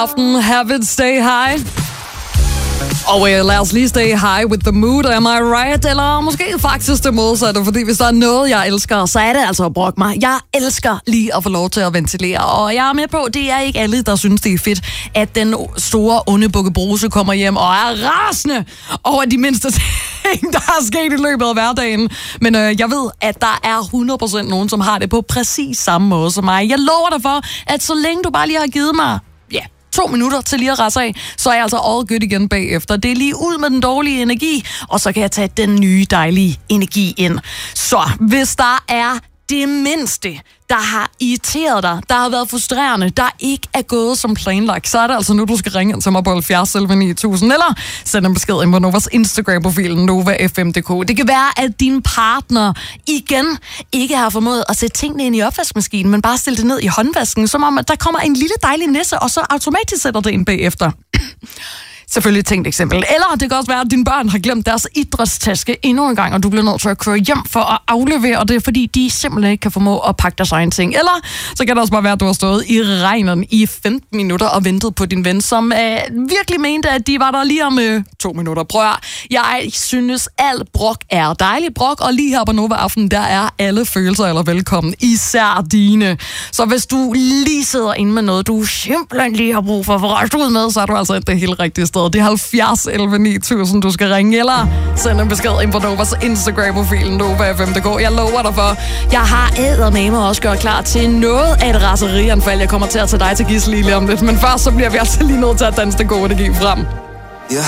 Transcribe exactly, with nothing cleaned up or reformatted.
aften. Have it, stay high. Og uh, lad os lige stay high with the mood, am I right? Eller måske faktisk det modsatte, fordi hvis der er noget, jeg elsker, så er det altså at brokke mig. Jeg elsker lige at få lov til at ventilere, og jeg er med på, det er ikke alle, der synes, det er fedt, at den store onde Bukke Bruse kommer hjem og er rasende over de mindste ting, der er sket i løbet af hverdagen. Men øh, jeg ved, at der er hundrede procent nogen, som har det på præcis samme måde som mig. Jeg lover dig for, at så længe du bare lige har givet mig, ja, yeah, to minutter til lige at rase af, så er jeg altså all good igen bagefter. Det er lige ud med den dårlige energi, og så kan jeg tage den nye dejlige energi ind. Så hvis der er det mindste, der har irriteret dig, der har været frustrerende, der ikke er gået som planlagt, så er det altså nu, du skal ringe ind til mig på halvfjerds elleve ni tusind, eller sende en besked ind på Novas Instagram-profil, Nova F M punktum d k. Det kan være, at din partner igen ikke har formået at sætte tingene ind i opvaskemaskinen, men bare stille det ned i håndvasken, som om, at der kommer en lille dejlig nisse, og så automatisk sætter det ind bagefter. Selvfølgelig et tænkt eksempel. Eller det kan også være, at dine børn har glemt deres idrætstaske endnu en gang, og du bliver nødt til at køre hjem for at aflevere, og det er fordi, de simpelthen ikke kan formå at pakke deres egen ting. Eller så kan det også bare være, at du har stået i regnen i femten minutter og ventet på din ven, som øh, virkelig mente, at de var der lige om øh, to minutter. Prøv at, jeg synes, alt brok er dejligt brok, og lige her på Nova Aften, der er alle følelser eller velkommen, især dine. Så hvis du lige sidder inde med noget, du simpelthen lige har brug for at få rejst ud med, så er du altså det helt rigtige sted. Det er halvfjerds elleve ni tusind, du skal ringe, eller sende en besked ind på Novas Instagram-profil, Nova F M punktum d k. Jeg lover dig for, jeg har eddermame også gjort klar til noget af et raserianfald. Jeg kommer til at tage dig til gidsel lige om lidt, men først så bliver vi altså lige nødt til at danse det gode energi frem.